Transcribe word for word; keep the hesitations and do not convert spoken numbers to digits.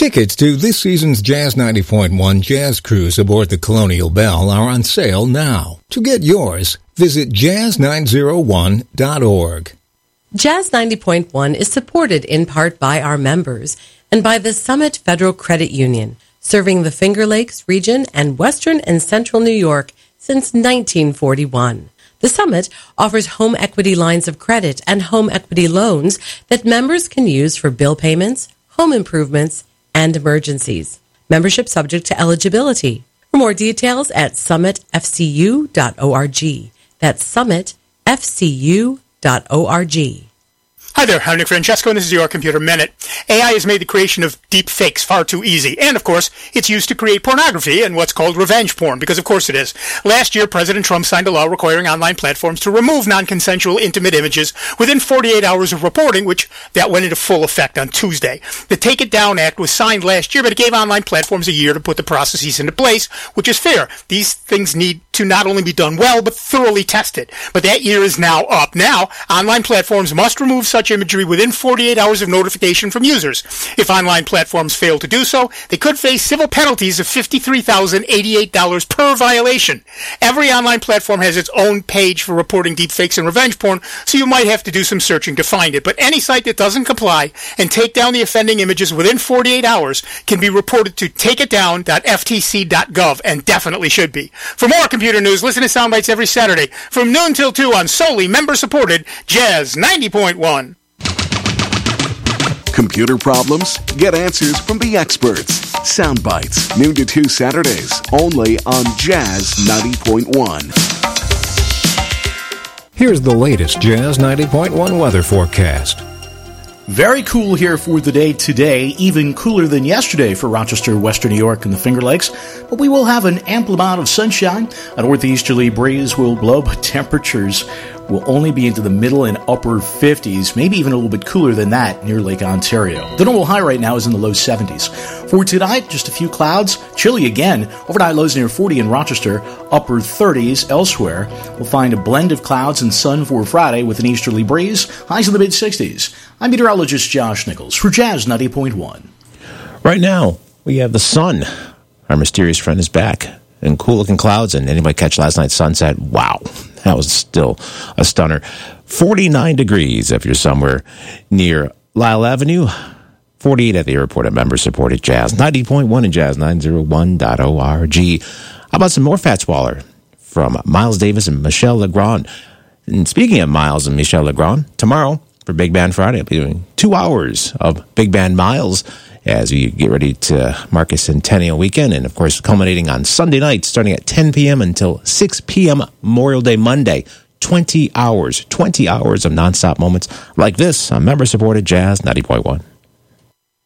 Tickets to this season's Jazz ninety point one Jazz Cruise aboard the Colonial Belle are on sale now. To get yours, visit jazz nine oh one dot org. Jazz ninety point one is supported in part by our members and by the Summit Federal Credit Union, serving the Finger Lakes region and western and central New York since nineteen forty-one. The Summit offers home equity lines of credit and home equity loans that members can use for bill payments, home improvements, and emergencies. Membership subject to eligibility. For more details at summit f c u dot org. That's summit f c u dot org. Hi there, I'm Nick Francesco, and this is your Computer Minute. A I has made the creation of deep fakes far too easy, and of course, it's used to create pornography and what's called revenge porn, because of course it is. Last year, President Trump signed a law requiring online platforms to remove non-consensual intimate images within forty-eight hours of reporting, which that went into full effect on Tuesday. The Take It Down Act was signed last year, but it gave online platforms a year to put the processes into place, which is fair. These things need to not only be done well, but thoroughly tested. But that year is now up. Now, online platforms must remove such imagery within forty-eight hours of notification from users. If online platforms fail to do so, they could face civil penalties of fifty-three thousand eighty-eight dollars per violation. Every online platform has its own page for reporting deepfakes and revenge porn, so you might have to do some searching to find it. But any site that doesn't comply and take down the offending images within forty-eight hours can be reported to take it down dot f t c dot gov, and definitely should be. For more computer news, listen to Soundbites every Saturday from noon till two on solely member-supported Jazz ninety point one. Computer problems? Get answers from the experts. Soundbites, noon to two Saturdays, only on Jazz ninety point one. Here's the latest Jazz ninety point one weather forecast. Very cool here for the day today, even cooler than yesterday for Rochester, Western New York, and the Finger Lakes. But we will have an ample amount of sunshine. A northeasterly breeze will blow, but temperatures will only be into the middle and upper fifties, maybe even a little bit cooler than that near Lake Ontario. The normal high right now is in the low seventies. For tonight, just a few clouds, chilly again. Overnight lows near forty in Rochester, upper thirties elsewhere. We'll find a blend of clouds and sun for Friday with an easterly breeze, highs in the mid-sixties. I'm meteorologist Josh Nichols for Jazz ninety point one. Right now, we have the sun. Our mysterious friend is back. And cool-looking clouds, and anybody catch last night's sunset? Wow, that was still a stunner. forty-nine degrees if you're somewhere near Lyle Avenue. forty-eight at the airport at member-supported Jazz ninety point one and Jazz nine oh one dot org. How about some more Fats Waller from Miles Davis and Michel Legrand? And speaking of Miles and Michel Legrand, tomorrow for Big Band Friday, I'll be doing two hours of Big Band Miles as we get ready to mark a Centennial weekend, and of course culminating on Sunday night starting at ten p.m. until six p.m. Memorial Day Monday. twenty hours, twenty hours of nonstop moments like this on member-supported Jazz ninety point one.